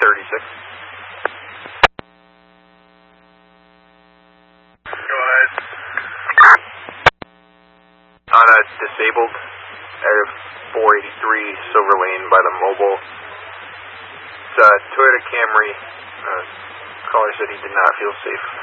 36. Go ahead. On a disabled out of 483 Silver Lane by the Mobile. It's a Toyota Camry. Caller said he did not feel safe.